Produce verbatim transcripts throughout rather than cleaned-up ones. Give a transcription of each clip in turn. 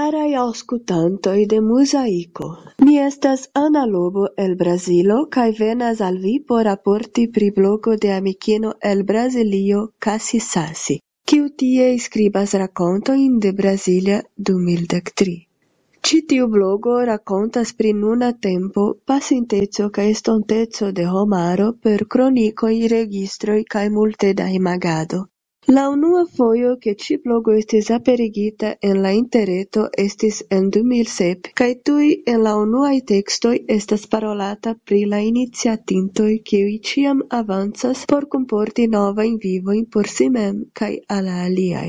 Caraj aŭskultantoj de Muzaiko, mi estas Ana Lobo el Brazilo kaj venas al vi por raporti pri blogo de amikino el Brazilio Kasi Sasi, kiu tie skribas rakontojn de Brasilia du mil dek tri. Ĉi tiu blogo rakontas pri nuna tempo, pasinteco kaj estonteco de homaro per kronikoj, registroj kaj multe da imagado. La unua fojo ke ĉi blogo estis aperigita en la interreto estis en du mil sep, kaj tuj en la unuaj tekstoj estas parolata pri la iniciatintoj kiuj ĉiam avancas por kunporti novajn vivojn por si mem kaj al la aliaj.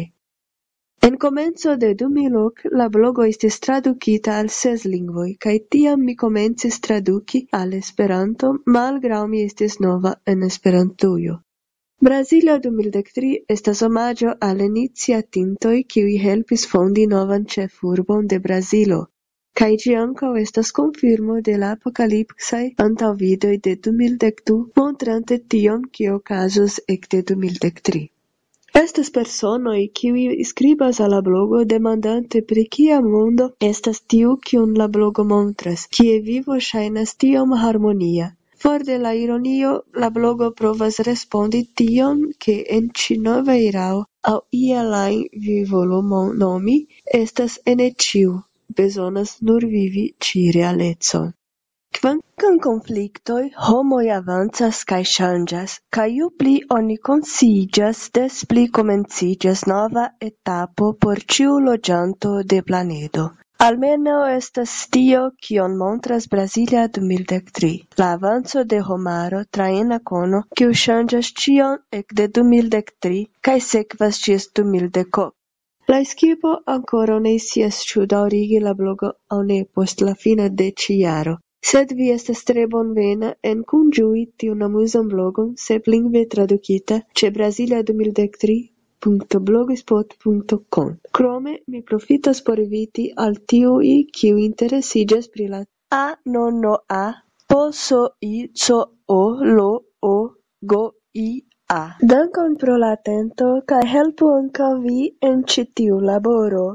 En komenco de du mil ok la blogo estis tradukita al ses lingvoj, kaj tiam mi komencis traduki al Esperanto, malgraŭ mi estis nova en Esperantujo. Brasilia du mil dek tri estas omaĝo al iniciatintoj kiuj helpis fondi novan ĉefurbon de Brazilo, kaj ĝi ankaŭ estas konfirmo de la apokalipsaj antaŭvidoj de du mil dek du, montrante tion, kio okazos ekde du mil dek tri. Estas personoj kiuj skribas al la blogo demandante pri kia mondo estas tiu kiun la blogo montras, kie vivo ŝajnas tiom harmonia. For de la ironio, la blogo provas respondi tion, ke en ĉi nova erao aŭ iel ajn vi volu nomi, estas ene ĉiu, bezonas nur vivi ĉi realecon. Kvankam konfliktoj, homoj avancas kaj ŝanĝas, kaj ju pli oni konsciiĝas, des pli komenciĝas nova etapo por ĉiu loĝanto de planedo. Almenaŭ estas tio, kion montras Brasilia du mil dek tri, la avanco de homaro tra ena kono, kiu ŝanĝas ĉion ekde du mil dek tri kaj sekvas ĝis du mil dek ok. La ekipo ankoraŭ ne scias ĉu daŭrigi la blogo aŭ ne post la fino de ĉi jaro. Sed vi estas tre bonvena en kunĝui tiun amuzan blogon seplingve tradukita ĉe Brasilia du mil dek tri punto blogspot punto com. Krome mi profitas por inviti al tiuj, kiuj interesiĝas pri la a no no a po so i co o lo o go i a. Dankon pro la atento kaj helpu ankaŭ vi en ĉi tiu laboro.